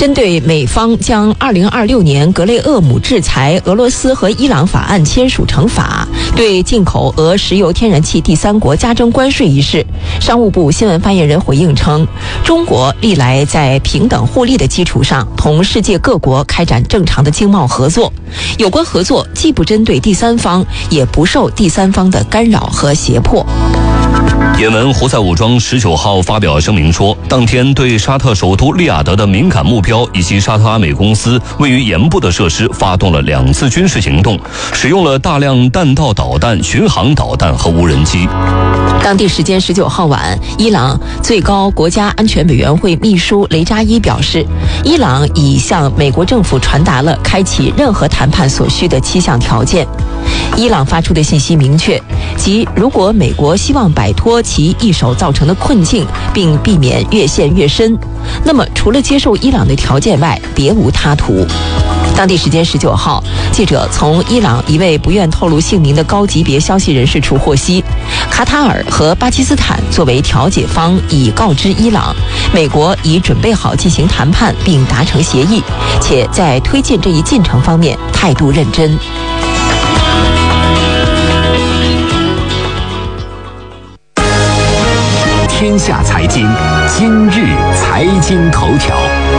针对美方将2026年格雷厄姆制裁俄罗斯和伊朗法案签署成法，对进口俄石油天然气第三国加征关税一事，商务部新闻发言人回应称，中国历来在平等互利的基础上同世界各国开展正常的经贸合作，有关合作既不针对第三方，也不受第三方的干扰和胁迫。 也门胡塞武装19号发表声明说，当天对沙特首都利雅得的敏感目标以及沙特阿美公司位于盐部的设施发动了2次军事行动，使用了大量弹道导弹、巡航导弹和无人机。 当地时间19号晚，伊朗最高国家安全委员会秘书雷扎伊表示，伊朗已向美国政府传达了开启任何谈判所需的7项条件。伊朗发出的信息明确，即如果美国希望摆脱其一手造成的困境，并避免越陷越深，那么除了接受伊朗的条件外，别无他途。当地时间19号，记者从伊朗一位不愿透露姓名的高级别消息人士处获悉，卡塔尔和巴基斯坦作为调解方已告知伊朗，美国已准备好进行谈判并达成协议，且在推进这一进程方面态度认真。 天下财经，今日财经头条。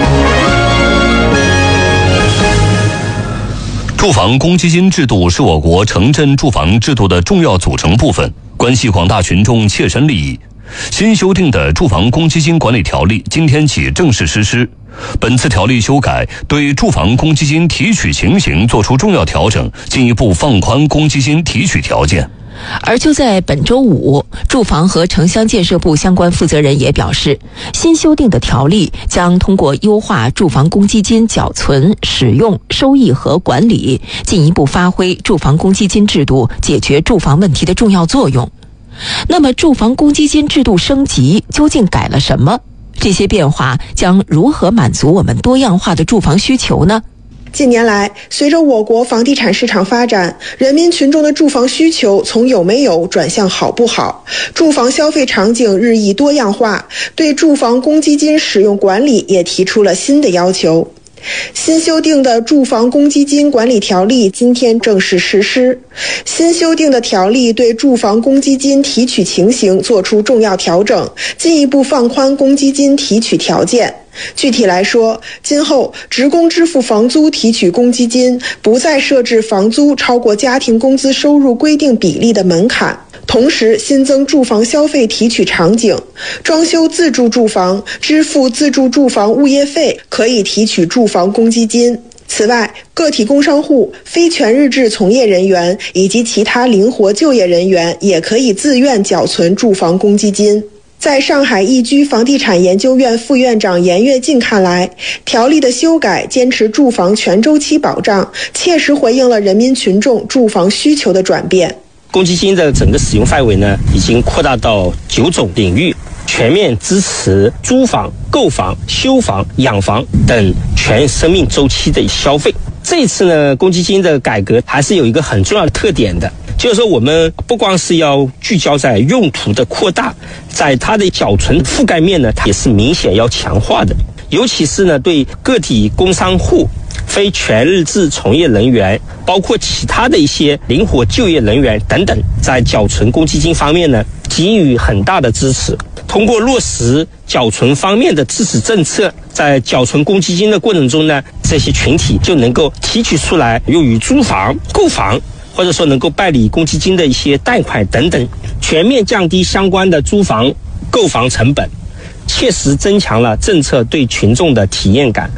住房公积金制度是我国城镇住房制度的重要组成部分，关系广大群众切身利益。新修订的住房公积金管理条例今天起正式实施。本次条例修改对住房公积金提取情形作出重要调整，进一步放宽公积金提取条件。 而就在本周五，住房和城乡建设部相关负责人也表示，新修订的条例将通过优化住房公积金缴存、使用、收益和管理，进一步发挥住房公积金制度解决住房问题的重要作用。那么，住房公积金制度升级究竟改了什么？这些变化将如何满足我们多样化的住房需求呢？ 近年来，随着我国房地产市场发展，人民群众的住房需求从有没有转向好不好，住房消费场景日益多样化，对住房公积金使用管理也提出了新的要求。新修订的住房公积金管理条例今天正式实施。新修订的条例对住房公积金提取情形作出重要调整，进一步放宽公积金提取条件。具体来说，今后职工支付房租提取公积金不再设置房租超过家庭工资收入规定比例的门槛，同时新增住房消费提取场景，装修自住住房支付自住住房物业费可以提取住房公积金。此外，个体工商户、非全日制从业人员以及其他灵活就业人员也可以自愿缴存住房公积金。在上海易居房地产研究院副院长严跃进看来，条例的修改坚持住房全周期保障，切实回应了人民群众住房需求的转变。 公积金的整个使用范围呢，已经扩大到9种领域，全面支持租房、购房、修房、养房等全生命周期的消费。这一次呢，公积金的改革还是有一个很重要的特点的，就是说我们不光是要聚焦在用途的扩大，在它的缴存覆盖面呢，它也是明显要强化的。尤其是呢，对个体工商户、非全日制从业人员，包括其他的一些灵活就业人员等等，在缴存公积金方面呢，给予很大的支持。通过落实缴存方面的支持政策，在缴存公积金的过程中呢，这些群体就能够提取出来用于租房、购房，或者说能够办理公积金的一些贷款等等，全面降低相关的租房、购房成本，切实增强了政策对群众的体验感。